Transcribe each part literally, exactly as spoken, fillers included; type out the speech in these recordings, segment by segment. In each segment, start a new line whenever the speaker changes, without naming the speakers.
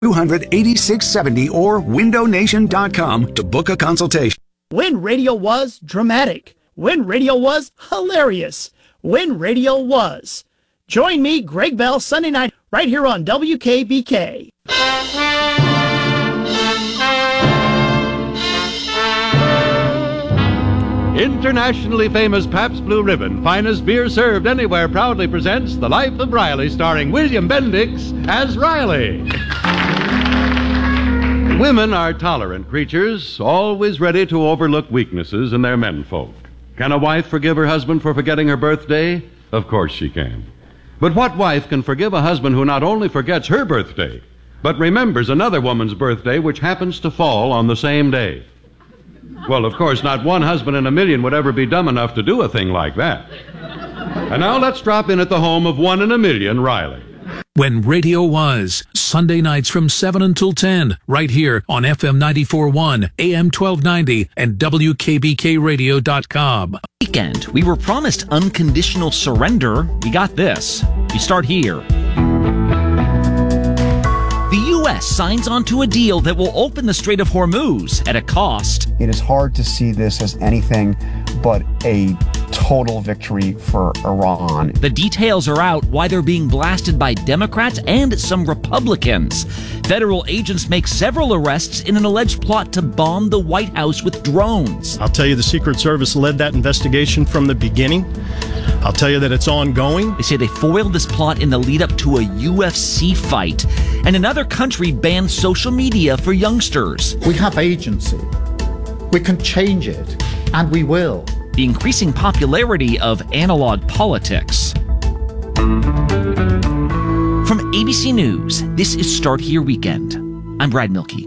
two hundred, eighty-six seventy or window nation dot com to book a consultation.
When radio was dramatic. When radio was hilarious. When radio was. Join me, Greg Bell, Sunday night, right here on W K B K.
Internationally famous Pabst Blue Ribbon, finest beer served anywhere, proudly presents The Life of Riley, starring William Bendix as Riley. Women are tolerant creatures, always ready to overlook weaknesses in their menfolk. Can a wife forgive her husband for forgetting her birthday? Of course she can. But what wife can forgive a husband who not only forgets her birthday, but remembers another woman's birthday which happens to fall on the same day? Well, of course, not one husband in a million would ever be dumb enough to do a thing like that. And now let's drop in at the home of one in a million, Riley.
When radio was, Sunday nights from seven until ten, right here on F M ninety-four point one, A M twelve ninety, and W K B K radio dot com.
Weekend, we were promised unconditional surrender. We got this. We start here. The U S signs onto a deal that will open the Strait of Hormuz at a cost.
It is hard to see this as anything but a total victory for Iran.
The details are out why they're being blasted by Democrats and some Republicans. Federal agents make several arrests in an alleged plot to bomb the White House with drones.
I'll tell you the Secret Service led that investigation from the beginning. I'll tell you that it's ongoing.
They say they foiled this plot in the lead up to a U F C fight. And another country banned social media for youngsters.
We have agency. We can change it, and we will.
The increasing popularity of analog politics. From A B C News, this is Start Here Weekend. I'm Brad Milkey.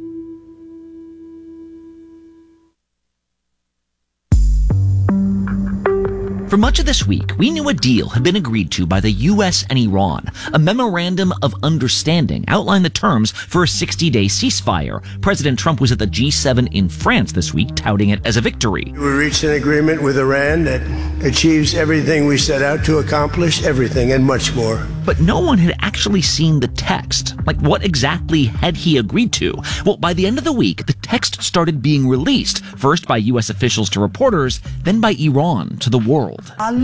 For much of this week, we knew a deal had been agreed to by the U S and Iran. A memorandum of understanding outlined the terms for a sixty-day ceasefire. President Trump was at the G seven in France this week, touting it as a victory.
We reached an agreement with Iran that achieves everything we set out to accomplish, everything and much more.
But no one had actually seen the text. Like, what exactly had he agreed to? Well, by the end of the week, the text started being released, first by U S officials to reporters, then by Iran to the world. In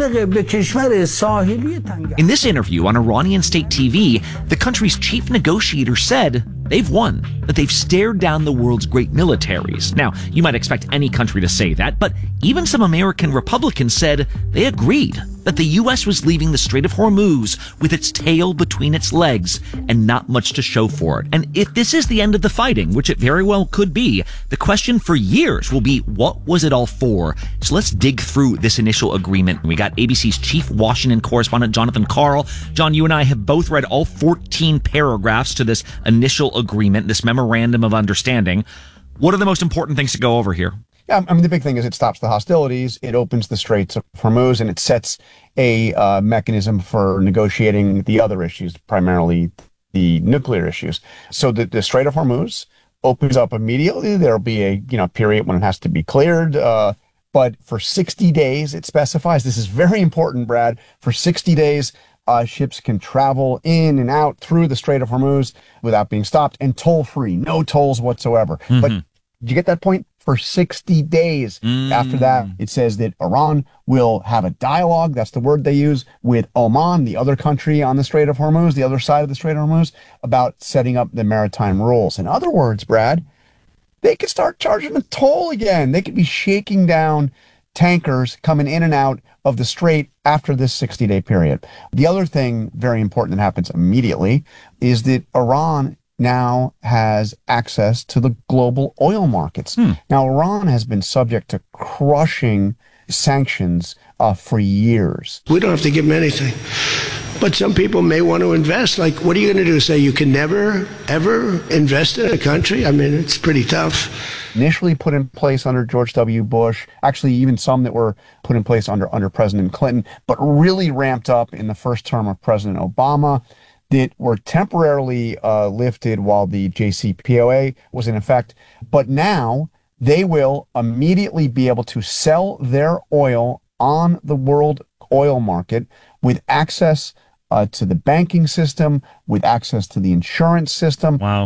this interview on Iranian state T V, the country's chief negotiator said they've won, that they've stared down the world's great militaries. Now, you might expect any country to say that, but even some American Republicans said they agreed that the U S was leaving the Strait of Hormuz with its tail between its legs and not much to show for it. And if this is the end of the fighting, which it very well could be, the question for years will be, what was it all for? So let's dig through this initial agreement. We got A B C's chief Washington correspondent, Jonathan Karl. John, you and I have both read all fourteen paragraphs to this initial agreement, this memorandum of understanding. What are the most important things to go over here?
Yeah, I mean, the big thing is it stops the hostilities, it opens the Straits of Hormuz, and it sets a uh, mechanism for negotiating the other issues, primarily the nuclear issues. So the, the Strait of Hormuz opens up immediately. There'll be a you know period when it has to be cleared. Uh, but for sixty days, it specifies, this is very important, Brad, for sixty days, uh, ships can travel in and out through the Strait of Hormuz without being stopped and toll-free, no tolls whatsoever. Mm-hmm. But did you get that point? For sixty days. Mm. After that, it says that Iran will have a dialogue, that's the word they use, with Oman, the other country on the Strait of Hormuz, the other side of the Strait of Hormuz, about setting up the maritime rules. In other words, Brad, they could start charging a toll again. They could be shaking down tankers coming in and out of the strait after this sixty-day period. The other thing very important that happens immediately is that Iran now has access to the global oil markets. Hmm. Now, Iran has been subject to crushing sanctions uh, for years.
We don't have to give them anything. But some people may want to invest. Like, what are you going to do? Say you can never, ever invest in a country? I mean, it's pretty tough.
Initially put in place under George W. Bush, actually even some that were put in place under, under President Clinton, but really ramped up in the first term of President Obama, that were temporarily uh, lifted while the J C P O A was in effect. But now they will immediately be able to sell their oil on the world oil market with access uh, to the banking system, with access to the insurance system.
Wow.